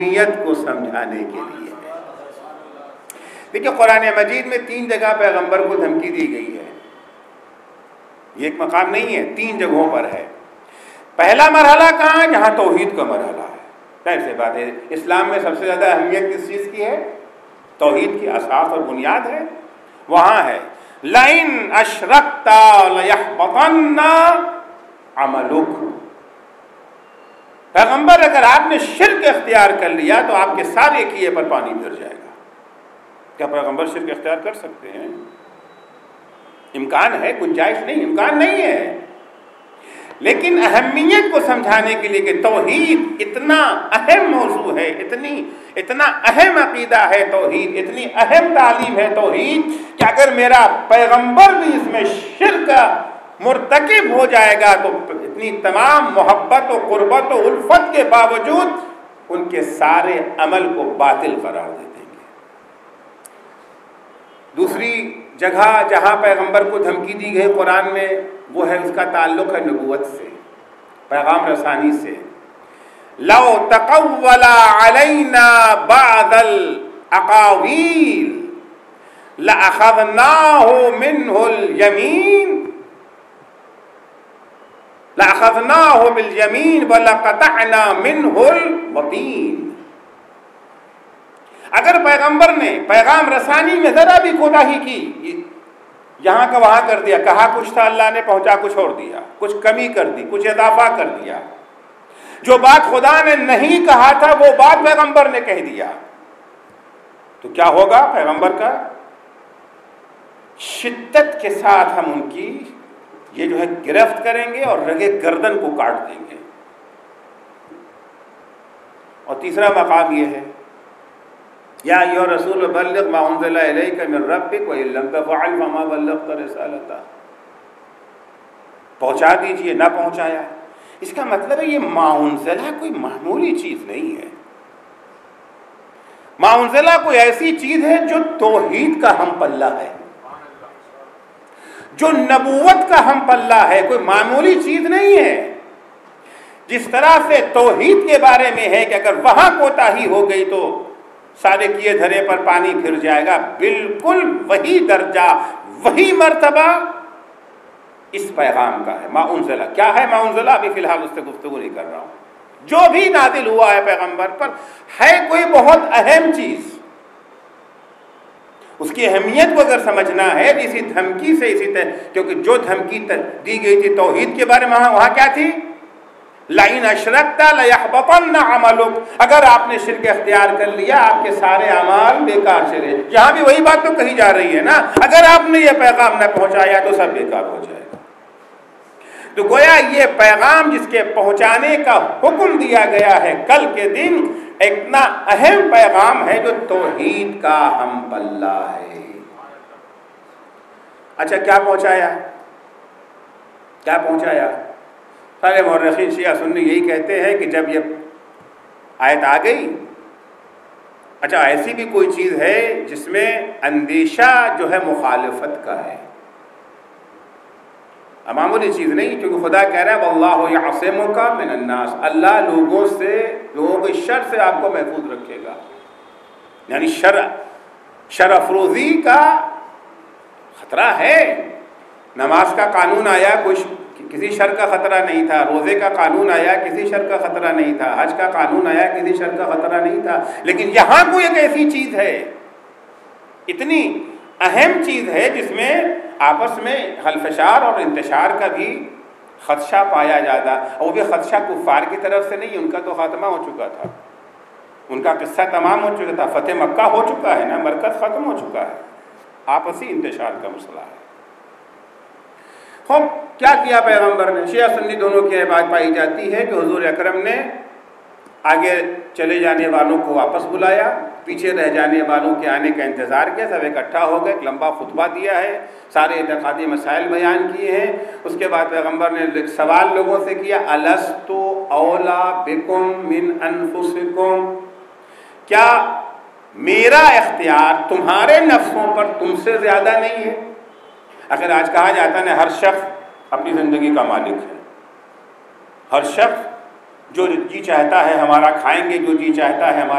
نیت کو سمجھانے کے لیے ہے۔ دیکھیں قرآن مجید میں 3 جگہ پیغمبر کو دھمکی دی گئی ہے، یہ ایک مقام نہیں ہے، 3 جگہوں پر ہے۔ پہلا مرحلہ کہاں ہے؟ جہاں توحید کا مرحلہ ہے۔ ظاہر سی بات ہے اسلام میں سب سے زیادہ اہمیت کس چیز کی ہے؟ توحید کی اساس اور بنیاد ہے، وہاں ہے لَإِنْ أَشْرَكْتَ لَيَحْبَطَنَّ عَمَلُكَ۔ پیغمبر اگر آپ نے شرک اختیار کر لیا تو آپ کے سارے کیے پر پانی پھر جائے گا۔ کیا پیغمبر شرک اختیار کر سکتے ہیں؟ امکان ہے، گنجائش نہیں، امکان نہیں ہے، لیکن اہمیت کو سمجھانے کے لیے کہ توحید اتنا اہم موضوع ہے، اتنا اہم عقیدہ ہے توحید، اتنی اہم تعلیم ہے توحید کہ اگر میرا پیغمبر بھی اس میں شرک مرتکب ہو جائے گا تو اتنی تمام محبت و قربت و الفت کے باوجود ان کے سارے عمل کو باطل قرار دے دیں گے۔ دوسری جگہ جہاں پیغمبر کو دھمکی دی گئی قرآن میں وہ ہے اس کا تعلق ہے نبوت سے، پیغام رسانی سے۔ لو تقول علینا بعض الاقاویل لأخذناہ منہ الیمین لأخذناہ بالیمین ولقطعنا منہ الوتین۔ اگر پیغمبر نے پیغام رسانی میں ذرا بھی کوتاہی کی، یہاں کا وہاں کر دیا، کہا کچھ تھا اللہ نے پہنچا کچھ اور دیا، کچھ کمی کر دی، کچھ اضافہ کر دیا، جو بات خدا نے نہیں کہا تھا وہ بات پیغمبر نے کہہ دیا، تو کیا ہوگا؟ پیغمبر کا شدت کے ساتھ ہم ان کی یہ جو ہے گرفت کریں گے اور رگے گردن کو کاٹ دیں گے۔ اور تیسرا مقام یہ ہے یا ایھا الرسول بلغ ما انزل الیک من ربک وان لم تفعل فما بلغت رسالتہ۔ پہنچا دیجئے، نہ پہنچایا، اس کا مطلب ہے یہ ما انزلہ کوئی معمولی چیز نہیں ہے۔ ما انزلہ کوئی ایسی چیز ہے جو توحید کا ہم پلہ ہے، جو نبوت کا ہم پلہ ہے، کوئی معمولی چیز نہیں ہے۔ جس طرح سے توحید کے بارے میں ہے کہ اگر وہاں کوتاہی ہو گئی تو سارے کیے دھرے پر پانی پھر جائے گا، بالکل وہی درجہ، وہی مرتبہ اس پیغام کا ہے۔ ما انزلہ کیا ہے؟ ما انزلہ ابھی فی الحال اس سے گفتگو نہیں کر رہا ہوں۔ جو بھی نازل ہوا ہے پیغمبر پر ہے کوئی بہت اہم چیز، اس کی اہمیت کو اگر سمجھنا ہے اسی دھمکی سے، اسی طرح کیونکہ جو دھمکی دی گئی تھی توحید کے بارے میں وہاں کیا تھی؟ لَإِنْ أَشْرَكْتَ لَيَحْبَطَنَّ عَمَلُكَ۔ اگر آپ نے شرک اختیار کر لیا آپ کے سارے اعمال بیکار چلے۔ یہاں بھی وہی بات تو کہی جا رہی ہے نا، اگر آپ نے یہ پیغام نہ پہنچایا تو سب بیکار ہو جائے گا۔ تو گویا یہ پیغام جس کے پہنچانے کا حکم دیا گیا ہے کل کے دن اتنا اہم پیغام ہے جو توحید کا ہم پلہ ہے۔ اچھا کیا پہنچایا؟ کیا پہنچایا؟ سارے مورخین شیعہ سنی یہی کہتے ہیں کہ جب یہ آیت آ گئی، اچھا ایسی بھی کوئی چیز ہے جس میں اندیشہ جو ہے مخالفت کا ہے، معمولی چیز نہیں، کیونکہ خدا کہہ رہا ہے واللہ یعصمک من الناس، اللہ لوگوں کے شر سے آپ کو محفوظ رکھے گا، یعنی شر افروزی کا خطرہ ہے۔ نماز کا قانون آیا کسی شر کا خطرہ نہیں تھا، روزے کا قانون آیا کسی شر کا خطرہ نہیں تھا، حج کا قانون آیا کسی شر کا خطرہ نہیں تھا، لیکن یہاں کوئی ایک ایسی چیز ہے، اتنی اہم چیز ہے جس میں آپس میں خلفشار اور انتشار کا بھی خدشہ پایا جاتا، اور وہ بھی خدشہ کفار کی طرف سے نہیں، ان کا تو خاتمہ ہو چکا تھا، ان کا قصہ تمام ہو چکا تھا، فتح مکہ ہو چکا ہے نا، مرکز ختم ہو چکا ہے، آپسی انتشار کا مسئلہ ہے۔ خوب کیا کیا پیغمبر نے؟ شیعہ سنی دونوں کی بات پائی جاتی ہے کہ حضور اکرم نے آگے چلے جانے والوں کو واپس بلایا، پیچھے رہ جانے والوں کے آنے کا انتظار کیا، سب اکٹھا ہو گئے، ایک لمبا خطبہ دیا ہے، سارے اعتقادی مسائل بیان کیے ہیں۔ اس کے بعد پیغمبر نے سوال لوگوں سے کیا الست اولا بکم من انفسکم، کیا میرا اختیار تمہارے نفسوں پر تم سے زیادہ نہیں ہے؟ اگر آج کہا جاتا ہے ہر شخص اپنی زندگی کا مالک ہے، ہر شخص جو جی چاہتا ہے ہمارا کھائیں گے، جو جی چاہتا ہے ہمارا